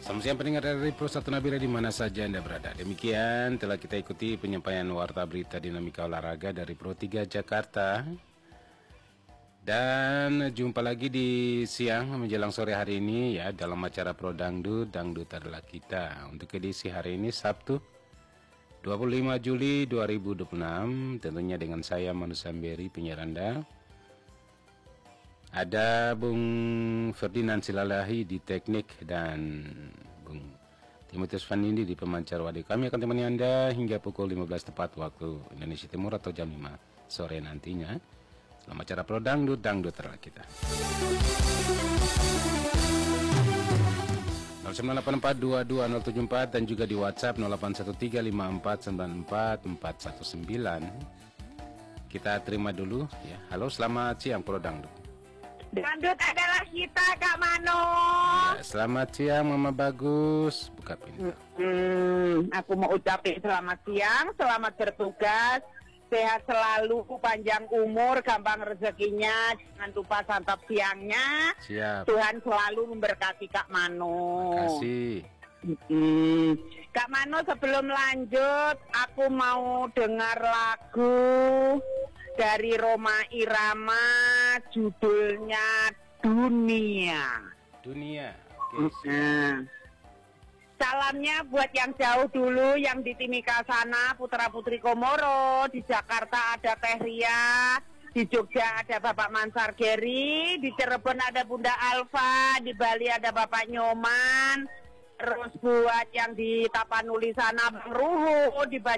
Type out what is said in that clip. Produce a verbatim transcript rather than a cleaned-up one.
Selamat siang pendengar dari Pro satu Nabila di mana saja Anda berada. Demikian telah kita ikuti penyampaian warta berita dinamika olahraga dari Pro tiga Jakarta. Dan jumpa lagi di siang menjelang sore hari ini ya dalam acara Pro Dangdut, Dangdut adalah kita. Untuk edisi hari ini Sabtu dua puluh lima Juli dua ribu dua puluh enam, tentunya dengan saya Manu Samberi penyiar Anda. Ada Bung Ferdinand Silalahi di teknik dan Bung Timotius Vanindi di pemancar wadah. Kami akan temani Anda hingga pukul lima belas tepat waktu Indonesia Timur atau jam lima sore nantinya. Selamat acara Pro Dangdut, Dangdut adalah kita. nol sembilan delapan empat dua dua nol tujuh empat dan juga di WhatsApp nol delapan satu tiga lima empat sembilan empat empat satu sembilan. Kita terima dulu ya. Halo, selamat siang Pro Dangdut. Dangdut adalah kita, Kak Mano. Ya, selamat siang Mama Bagus. Buka pintu. Hmm, aku mau ucapin selamat siang, selamat bertugas, sehat selalu, panjang umur, gampang rezekinya, jangan lupa santap siangnya. Siap. Tuhan selalu memberkati Kak Mano. Terima kasih. Hmm. Kak Mano, sebelum lanjut, aku mau dengar lagu dari Rhoma Irama, judulnya Dunia. Dunia. Oke, siap. Nah, salamnya buat yang jauh dulu, yang di Timika sana, putra putri Komoro. Di Jakarta ada Teh Ria, di Jogja ada Bapak Mansar Geri, di Cirebon ada Bunda Alfa, di Bali ada Bapak Nyoman. Terus buat yang di Tapanuli sana Bang Ruhu, di